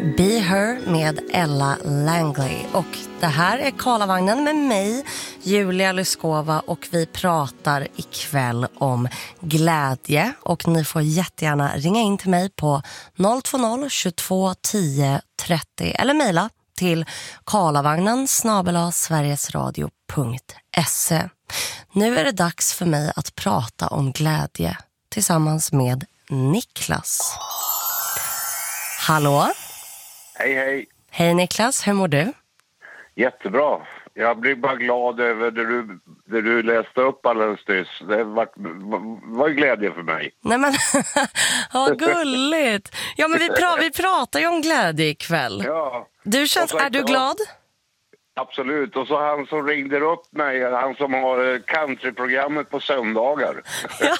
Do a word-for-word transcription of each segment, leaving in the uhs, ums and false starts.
Be Her med Ella Langley. Och det här är Karlavagnen med mig, Julia Lyskova, och vi pratar ikväll om glädje. Och ni får jättegärna ringa in till mig på noll två noll tjugotvå tio trettio eller mejla till karlavagnen snabel-a sverigesradio punkt se. Nu är det dags för mig att prata om glädje tillsammans med Niklas. Hallå? Hej, hej. Hej Niklas, hur mår du? Jättebra. Jag blir bara glad över det du, det du läste upp alldeles nyss. Det var, var ju glädje för mig. Nej men, vad gulligt. Ja men vi, pra, vi pratar ju om glädje ikväll. Ja. Du känns, så, är du glad? Absolut. Och så han som ringde upp mig, han som har countryprogrammet på söndagar. Ja.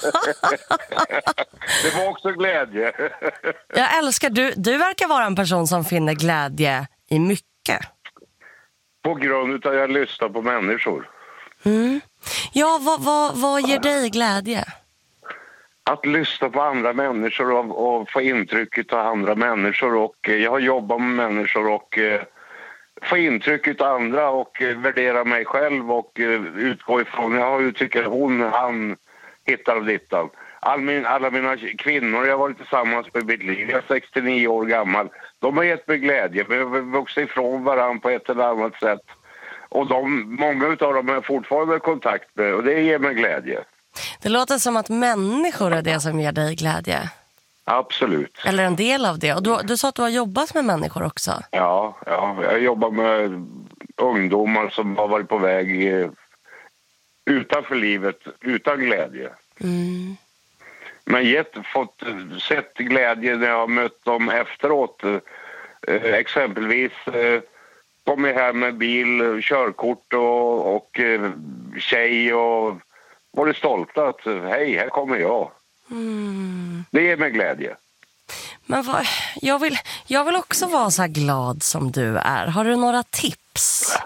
Det var också glädje. Jag älskar, du, du verkar vara en person som finner glädje i mycket. På grund av att jag lyssnar på människor. Mm. Ja, vad, vad, vad ger dig glädje? Att lyssna på andra människor och, och få intrycket av andra människor. Och jag har jobbat med människor och eh, få intrycket av andra och eh, värdera mig själv och eh, utgå ifrån. Jag har ju tycker hon, han hittar och dittan. All min, alla mina kvinnor jag har varit tillsammans med mitt liv, jag är sextionio år gammal. De har gett mig glädje, vi har vuxit ifrån varandra på ett eller annat sätt. Och de, många av dem är fortfarande i kontakt med och det ger mig glädje. Det låter som att människor är det som ger dig glädje. Absolut. Eller en del av det. Och du, du sa att du har jobbat med människor också. Ja, ja jag jobbar med ungdomar som har varit på väg eh, utanför livet, utan glädje. Mm. Men gett, fått sett glädje när jag har mött dem efteråt. Eh, exempelvis eh, kom jag här med bil, körkort och, och eh, tjej och var det stolta att hej, här kommer jag. Mm. Det ger mig glädje. Men vad, jag, vill, jag vill också vara så här glad som du är. Har du några tips?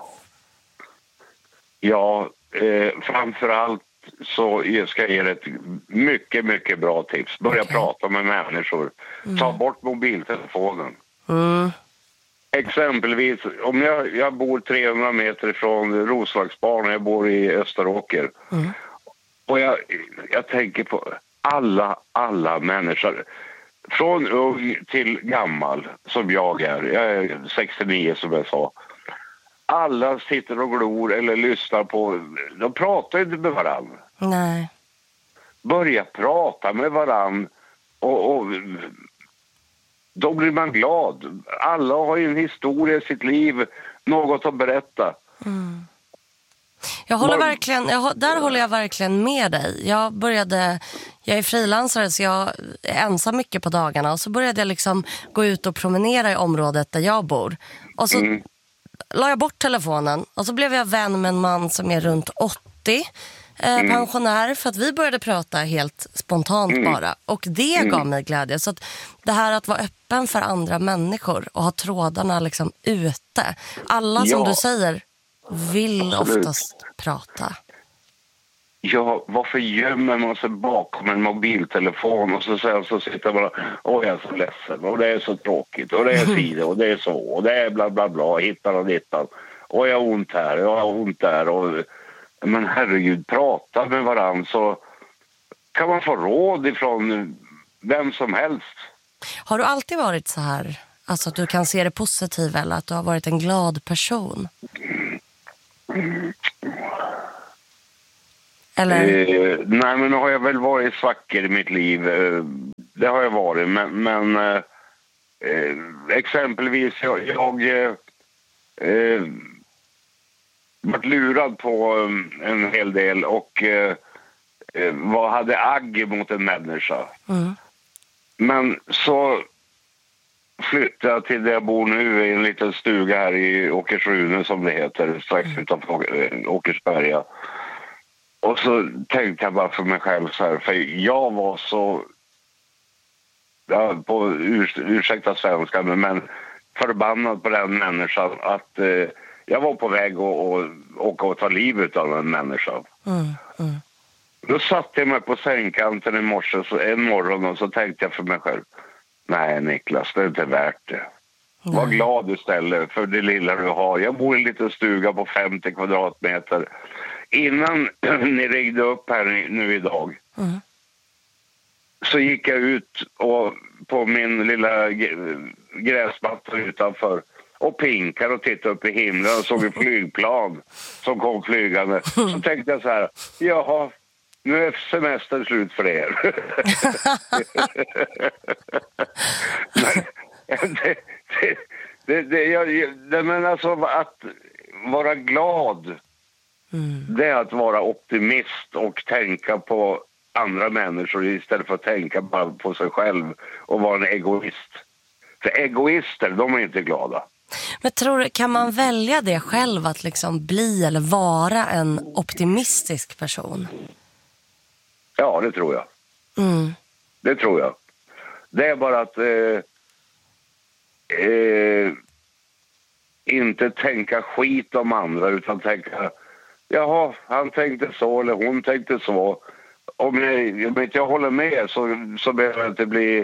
Ja, eh, framförallt så ska jag ge ett mycket, mycket bra tips. Börja Okay. prata med människor. Mm. Ta bort mobiltelefonen. Mm. Exempelvis, om jag, jag bor trehundra meter från Roslagsbarn och jag bor i Österåker. Mm. Och jag, jag tänker på alla, alla människor. Från ung till gammal som jag är. Jag är sextionio som jag sa. Alla sitter och glor eller lyssnar på. De pratar inte med varandra. Nej. Börja prata med varandra. Och, och då blir man glad. Alla har ju en historia i sitt liv. Något att berätta. Mm. Jag håller Var... verkligen, jag, där håller jag verkligen med dig. Jag började, jag är frilansare så jag är ensam mycket på dagarna. Och så började jag liksom gå ut och promenera i området där jag bor. Och så mm. la jag bort telefonen. Och så blev jag vän med en man som är runt åttio. Eh, mm. Pensionär. För att vi började prata helt spontant mm. bara. Och det mm. gav mig glädje. Så att det här att vara öppen för andra människor. Och ha trådarna liksom ute. Alla som ja. du säger vill Absolut. oftast prata. Ja, varför gömmer man sig bakom en mobiltelefon och så, sen så sitter man och åh, jag är så ledsen och det är så tråkigt och det är sidor och det är så och det är bla bla bla, hittar och dittan och jag har ont här, jag har ont där och men herregud, prata med varandra så kan man få råd ifrån vem som helst. Har du alltid varit så här, alltså att du kan se det positiva eller att du har varit en glad person? Mm. Eller? Eh, nej, men nu har jag väl varit svackor i mitt liv. Eh, det har jag varit. Men, men eh, eh, exempelvis jag, jag eh, varit lurad på eh, en hel del och eh, vad hade agg mot en människa. Mm. Men så flyttade jag till där jag bor nu i en liten stuga här i Åkersrune som det heter, strax mm. utanför Åkersberga. Och så tänkte jag bara för mig själv så här, för jag var så, ja, på urs, ursäkta svenska, men förbannad på den människan att eh, jag var på väg att och, och, och ta livet av en människa. Mm, mm. Då satte jag mig på sängkanten i morse, så, en morgon och så tänkte jag för mig själv, nej Niklas, det är inte värt det. Nej. Var glad istället för det lilla du har. Jag bor i en liten stuga på femtio kvadratmeter. Innan ni ringde upp här nu idag mm. så gick jag ut och på min lilla gräsmatta utanför och pinkade och tittade upp i himlen och såg ett flygplan som kom flygande. Så tänkte jag så här, jaha, nu är semestern slut för er. Men, det, det, det, det, jag, det, men alltså att vara glad, mm. det är att vara optimist och tänka på andra människor istället för att tänka bara på sig själv och vara en egoist. För egoister, de är inte glada. Men tror du, kan man välja det själv att liksom bli eller vara en optimistisk person? Ja, det tror jag. Mm. Det tror jag. Det är bara att eh, eh, inte tänka skit om andra utan tänka, jaha, han tänkte så eller hon tänkte så. Om jag, om inte jag håller med så, så behöver jag inte bli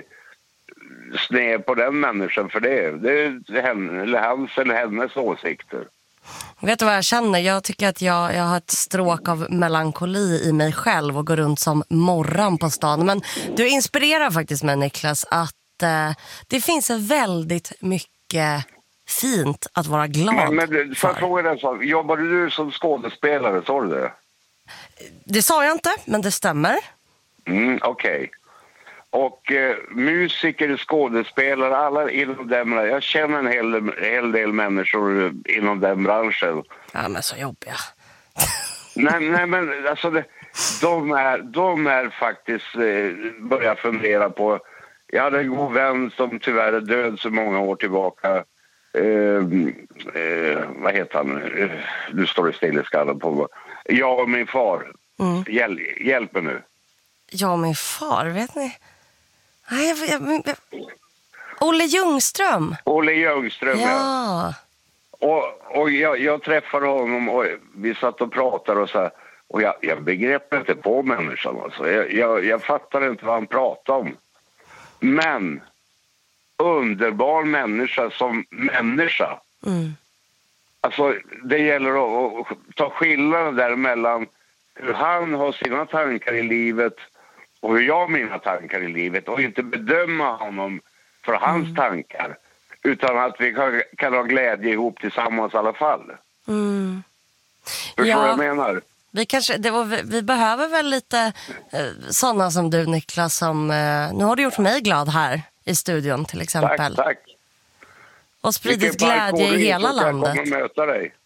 sned på den människan för det. Det är henne, eller hans eller hennes åsikter. Vet du vad jag känner? Jag tycker att jag, jag har ett stråk av melankoli i mig själv och går runt som morran på stan. Men du inspirerar faktiskt mig, Niklas, att eh, det finns väldigt mycket fint att vara glad men, men, för. För jag så, jobbar du som skådespelare, sa du det? Det sa jag inte, men det stämmer. Mm, okej. Okay. Och eh, musiker, skådespelare, alla inom den, jag känner en hel, hel del människor inom den branschen. Ja, men så jobbiga. nej, nej, men alltså det, de, är, de är faktiskt eh, börjar fundera på. Jag hade en god vän som tyvärr är död så många år tillbaka. Eh, eh, vad heter han? Eh, du står det still i skallen på. Jag och min far. Mm. Hjäl, hjälp mig nu. Jag och min far, vet ni? Nej, jag, jag, jag, Olle Ljungström. Olle Ljungström, ja. ja. Och, och jag, jag träffade honom och vi satt och pratade och så här. Och jag, jag begrep inte på människan. Alltså. Jag, jag, jag fattade inte vad han pratade om. Men underbar människa som människa. Mm. Alltså det gäller att, att ta skillnaden däremellan hur han har sina tankar i livet och hur jag har mina tankar i livet och inte bedöma honom för hans mm. tankar utan att vi kan, kan ha glädje ihop tillsammans i alla fall. Mm. Förstår ja, vad jag menar? Vi, kanske, det var, vi, vi behöver väl lite eh, sådana som du, Niklas, som eh, nu har du gjort mig glad här i studion till exempel. Tack, tack. Och spridit glädje i hela landet. Jag kommer möta dig.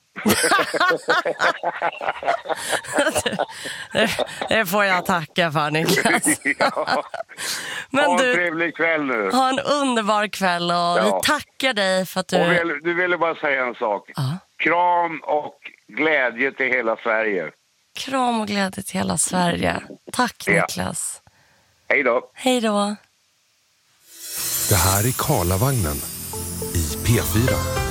det, det får jag tacka för, Niklas. ja. Men ha en du, trevlig kväll nu. Ha en underbar kväll och ja. Vi tackar dig för att du... Och vill, du ville bara säga en sak. Uh. Kram och glädje till hela Sverige. Kram och glädje till hela Sverige. Tack, ja. Niklas. Hej då. Hej då. Det här är Karlavagnen i P fyra.